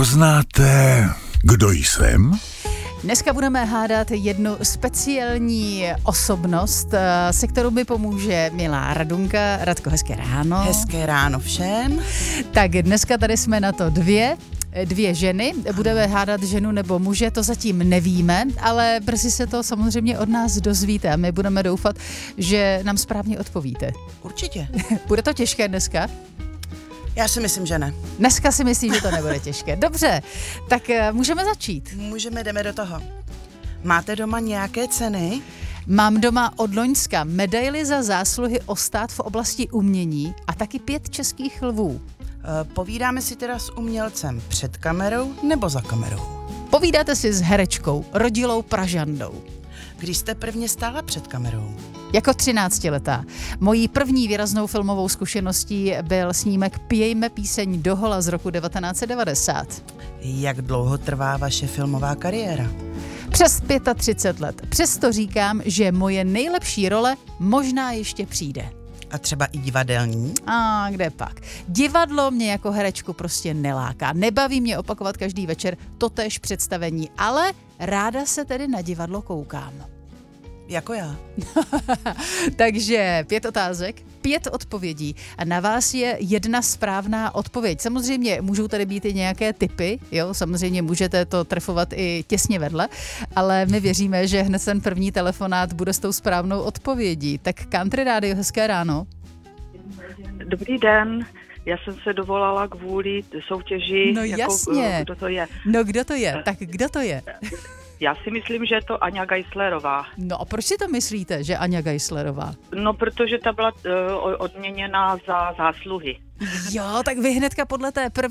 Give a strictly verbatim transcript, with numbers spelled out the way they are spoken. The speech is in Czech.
Poznáte, kdo jsem? Dneska budeme hádat jednu speciální osobnost, se kterou mi pomůže milá Radunka. Radko, hezké ráno. Hezké ráno všem. Tak dneska tady jsme na to dvě. Dvě ženy, budeme hádat ženu nebo muže, to zatím nevíme, ale brzy se to samozřejmě od nás dozvíte a my budeme doufat, že nám správně odpovíte. Určitě. Bude to těžké dneska? Já si myslím, že ne. Dneska si myslím, že to nebude těžké. Dobře, tak můžeme začít. Můžeme, jdeme do toho. Máte doma nějaké ceny? Mám doma od loňska medaili za zásluhy o stát v oblasti umění a taky pět českých lvů. Povídáme si teda s umělcem před kamerou nebo za kamerou? Povídáte si s herečkou, rodilou Pražandou. Když jste prvně stála před kamerou? Jako třináctiletá. Mojí první výraznou filmovou zkušeností byl snímek Pějme píseň do hola z roku devatenáct set devadesát. Jak dlouho trvá vaše filmová kariéra? Přes třicet pět let. Přesto říkám, že moje nejlepší role možná ještě přijde. A třeba i divadelní? A kde pak? Divadlo mě jako herečku prostě neláká. Nebaví mě opakovat každý večer totéž představení, ale ráda se tedy na divadlo koukám. Jako já. Takže pět otázek, pět odpovědí a na vás je jedna správná odpověď. Samozřejmě můžou tady být i nějaké tipy, jo, samozřejmě můžete to trefovat i těsně vedle, ale my věříme, že hned ten první telefonát bude s tou správnou odpovědí. Tak Country Radio, hezké ráno. Dobrý den, já jsem se dovolala kvůli soutěži. No jako, jasně. Kdo to je? No kdo to je? Tak kdo to je? Já si myslím, že je to Aňa Geislerová. No a proč si to myslíte, že Aňa Geislerová? No, protože ta byla uh, odměněna za zásluhy. Jo, tak vy hnedka podle té první